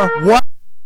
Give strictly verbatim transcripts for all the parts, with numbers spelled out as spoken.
What?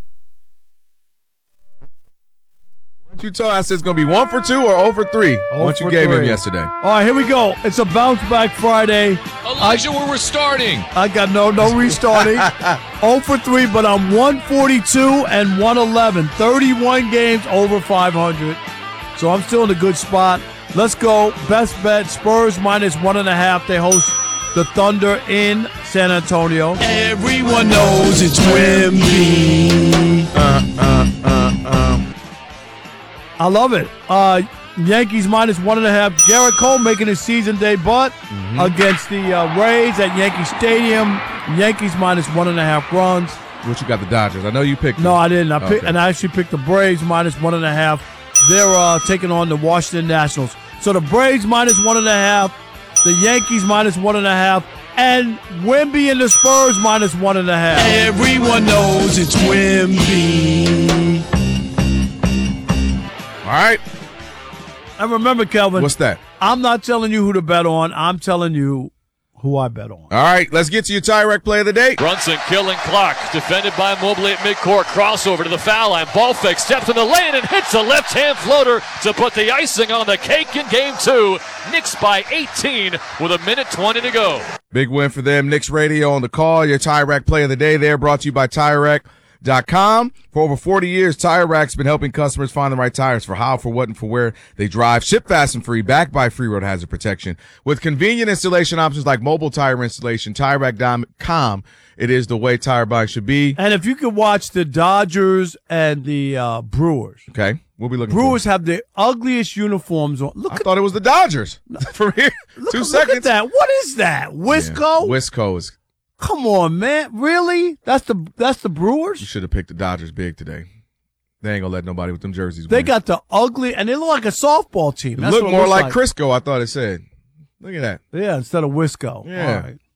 What you told I said it's going to be one for two or over three once you gave three. him yesterday. All right, here we go. It's a bounce back Friday. Elijah, I, we're restarting. I got no no restarting. zero for three, but I'm one forty-two and one eleven. thirty-one games over five hundred. So I'm still in a good spot. Let's go. Best bet, Spurs minus one and a half. They host the Thunder in San Antonio. Everyone knows it's Wemby. Uh, uh, uh, uh. I love it. Uh, Yankees minus one and a half. Garrett Cole making his season debut mm-hmm. against the uh, Rays at Yankee Stadium. Yankees minus one and a half runs. What you got, the Dodgers? I know you picked them. No, I didn't. I picked, okay. and I actually picked the Braves minus one and a half. They're uh, taking on the Washington Nationals. So the Braves minus one and a half, the Yankees minus one and a half, and Wemby and the Spurs minus one and a half. Everyone knows it's Wemby. All right. And remember, Kelvin. What's that? I'm not telling you who to bet on. I'm telling you who I bet on. All right. Let's get to your Tyrek play of the day. Brunson killing clock. Defended by Mobley at midcourt. Crossover to the foul line. Ball fake. Steps in the lane and hits a left-hand floater to put the icing on the cake in game two. Knicks by eighteen with a minute twenty to go. Big win for them. Knicks Radio on the call. Your Tyrek play of the day there brought to you by Tyrek dot com. For over forty years, Tire Rack's been helping customers find the right tires for how, for what, and for where they drive. Ship fast and free, backed by free road hazard protection. With convenient installation options like mobile tire installation, Tire Rack dot com, it is the way tire buying should be. And if you could watch the Dodgers and the uh, Brewers. Okay, we'll be looking Brewers for have the ugliest uniforms on. Look I at, thought it was the Dodgers. From here, look, two look seconds. at that. What is that? Wisco? Yeah, Wisco is. Come on, man. Really? That's the that's the Brewers? You should have picked the Dodgers big today. They ain't gonna let nobody with them jerseys They win. got the ugly, and they look like a softball team. It That's look what it more looks like Crisco, I thought it said. Look at that. Yeah, instead of Wisco. Yeah. All right.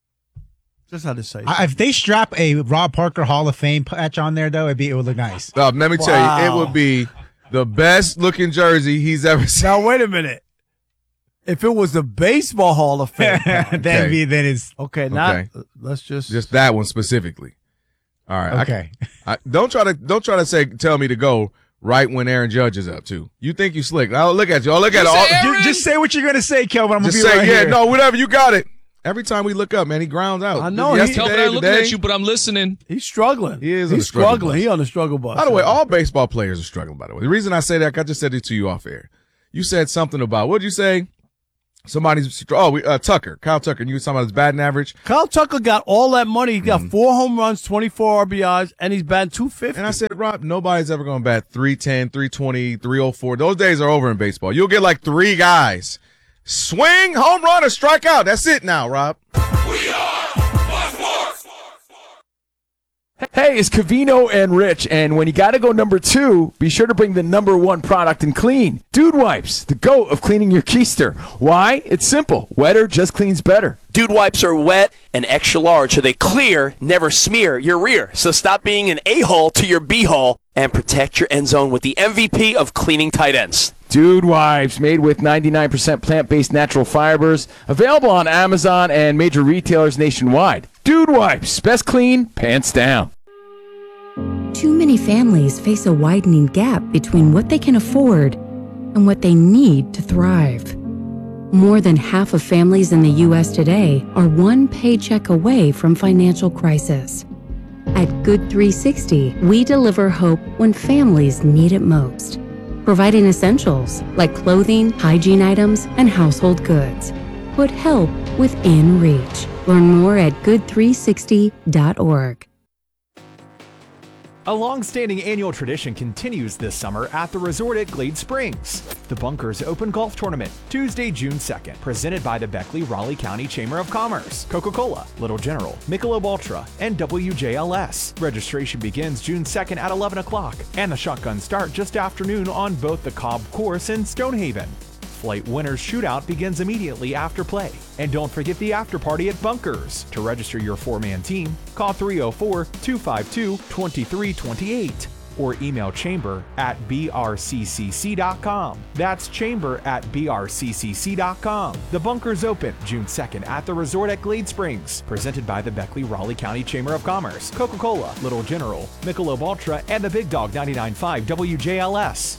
Just had to say. I, if they strap a Rob Parker Hall of Fame patch on there, though, it'd be it would look nice. Uh, let me Wow. tell you, it would be the best looking jersey he's ever seen. Now wait a minute. If it was the Baseball Hall of Fame, then Okay. be then it's okay. Not Okay. let's just Just that one specifically. All right. okay. I, I, don't try to don't try to say tell me to go right when Aaron Judge is up too. You think you slick? I'll look at you. I'll look at You all. say Aaron? Just, just say what you're gonna say, Kelvin. I'm gonna Just be say right yeah, here. no, whatever. You got it. Every time we look up, man, he grounds out. I know, he- Yesterday, Kelvin, I'm looking today. at you, but I'm listening. he's struggling. He is on He's the struggle struggling. bus. He on the struggle bus. By the way, all baseball players are struggling. By the way, the reason I say that, I just said it to you off air. You said something about what did you say? Somebody's oh, we, uh, Tucker, Kyle Tucker. And you were talking about his batting average. Kyle Tucker got all that money. He got Mm-hmm. four home runs, twenty-four R B Is, and he's batting two fifty. And I said, Rob, nobody's ever going to bat three ten, three twenty, three oh four. Those days are over in baseball. You'll get like three guys. Swing, home run, or strike out. That's it now, Rob. We are Black Sports. Hey, it's Cavino and Rich, and when you gotta go number two, be sure to bring the number one product in clean. Dude Wipes, the GOAT of cleaning your keister. Why? It's simple. Wetter just cleans better. Dude Wipes are wet and extra large, so they clear, never smear your rear. So stop being an a-hole to your b-hole and protect your end zone with the M V P of cleaning tight ends. Dude Wipes, made with ninety-nine percent plant-based natural fibers, available on Amazon and major retailers nationwide. Dude Wipes, best clean, pants down. Too many families face a widening gap between what they can afford and what they need to thrive. More than half of families in the U S today are one paycheck away from financial crisis. At Good three sixty, we deliver hope when families need it most, providing essentials like clothing, hygiene items, and household goods. Put help within reach. Learn more at good three sixty dot org. A long-standing annual tradition continues this summer at the resort at Glade Springs. The Bunkers Open Golf Tournament, Tuesday, June second, presented by the Beckley-Raleigh County Chamber of Commerce, Coca-Cola, Little General, Michelob Ultra, and W J L S. Registration begins June second at eleven o'clock, and the shotgun start just after noon on both the Cobb Course and Stonehaven. Flight Winners Shootout begins immediately after play. And don't forget the after party at Bunkers. To register your four-man team, call three oh four, two five two, two three two eight. or email chamber at b r c c c dot com. That's chamber at b r c c c dot com. The Bunker's open June second at the resort at Glade Springs, presented by the Beckley Raleigh County Chamber of Commerce, Coca-Cola, Little General, Michelob Ultra, and the Big Dog ninety-nine point five W J L S.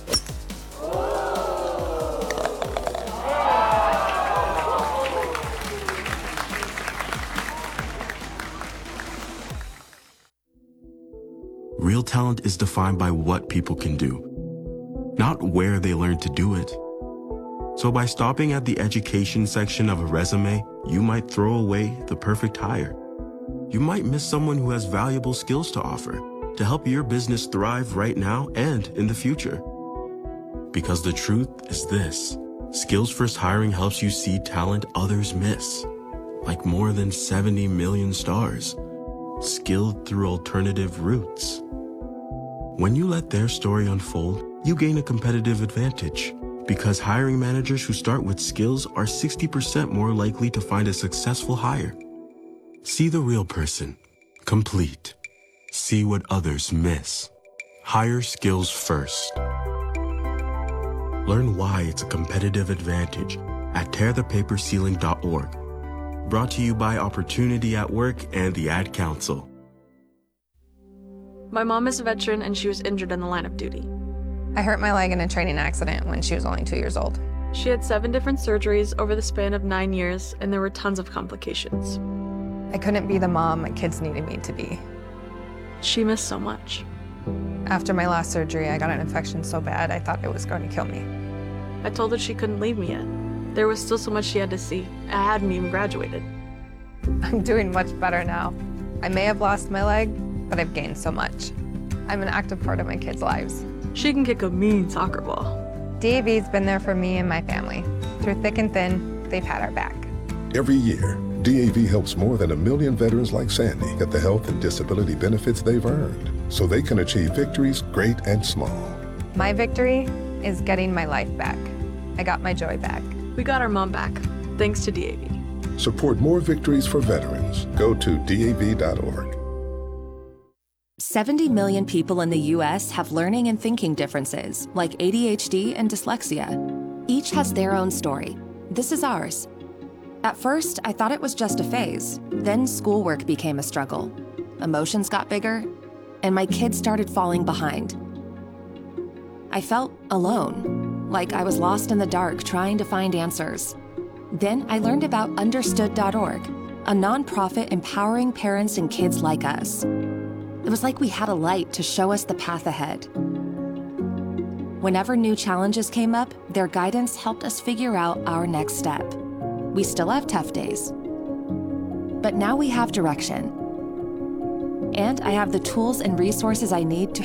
Real talent is defined by what people can do, not where they learn to do it. So by stopping at the education section of a resume, you might throw away the perfect hire. You might miss someone who has valuable skills to offer to help your business thrive right now and in the future. Because the truth is this: Skills First Hiring helps you see talent others miss, like more than seventy million stars, skilled through alternative routes. When you let their story unfold, you gain a competitive advantage, because hiring managers who start with skills are sixty percent more likely to find a successful hire. See the real person, complete. See what others miss. Hire skills first. Learn why it's a competitive advantage at tear the paper ceiling dot org. Brought to you by Opportunity at Work and the Ad Council. My mom is a veteran and she was injured in the line of duty. I hurt my leg in a training accident when she was only two years old. She had seven different surgeries over the span of nine years, and there were tons of complications. I couldn't be the mom my kids needed me to be. She missed so much. After my last surgery, I got an infection so bad I thought it was going to kill me. I told her she couldn't leave me yet. There was still so much she had to see. I hadn't even graduated. I'm doing much better now. I may have lost my leg, but I've gained so much. I'm an active part of my kids' lives. She can kick a mean soccer ball. D A V's been there for me and my family. Through thick and thin, they've had our back. Every year, D A V helps more than a million veterans like Sandy get the health and disability benefits they've earned, so they can achieve victories great and small. My victory is getting my life back. I got my joy back. We got our mom back, thanks to D A V. Support more victories for veterans. Go to D A V dot org. seventy million people in the U S have learning and thinking differences, like A D H D and dyslexia. Each has their own story. This is ours. At first, I thought it was just a phase. Then schoolwork became a struggle. Emotions got bigger, and my kids started falling behind. I felt alone, like I was lost in the dark trying to find answers. Then I learned about understood dot org, a nonprofit empowering parents and kids like us. It was like we had a light to show us the path ahead. Whenever new challenges came up, their guidance helped us figure out our next step. We still have tough days, but now we have direction. And I have the tools and resources I need to